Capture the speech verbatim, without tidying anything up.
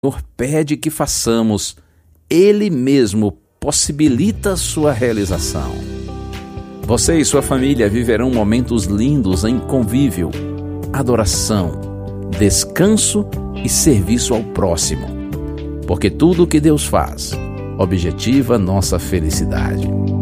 o Senhor pede que façamos, Ele mesmo possibilita sua realização. Você e sua família viverão momentos lindos em convívio, adoração, descanso e serviço ao próximo, porque tudo o que Deus faz objetiva nossa felicidade.